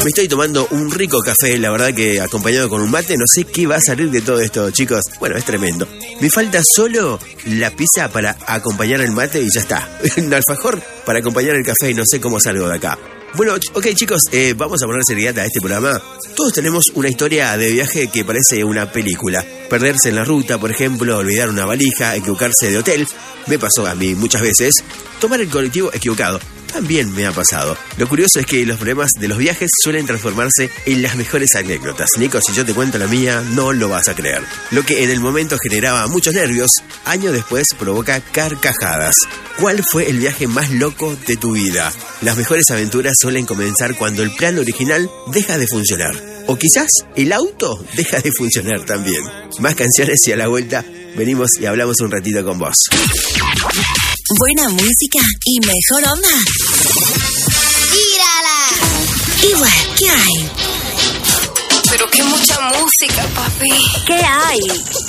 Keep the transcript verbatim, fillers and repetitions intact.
Me estoy tomando un rico café, la verdad que acompañado con un mate, no sé qué va a salir de todo esto, chicos. Bueno, es tremendo. Me falta solo la pizza para acompañar el mate y ya está. Un alfajor para acompañar el café y no sé cómo salgo de acá. Bueno, ok chicos, eh, vamos a poner seriedad a este programa. Todos tenemos una historia de viaje que parece una película. Perderse en la ruta, por ejemplo, olvidar una valija, equivocarse de hotel. Me pasó a mí muchas veces. Tomar el colectivo equivocado. También me ha pasado. Lo curioso es que los problemas de los viajes suelen transformarse en las mejores anécdotas. Nico, si yo te cuento la mía, no lo vas a creer. Lo que en el momento generaba muchos nervios, años después provoca carcajadas. ¿Cuál fue el viaje más loco de tu vida? Las mejores aventuras suelen comenzar cuando el plan original deja de funcionar. O quizás el auto deja de funcionar también. Más canciones y a la vuelta venimos y hablamos un ratito con vos. Buena música y mejor onda. ¡Tírala! Igual, ¿qué hay? Pero qué mucha música, papi. ¿Qué hay?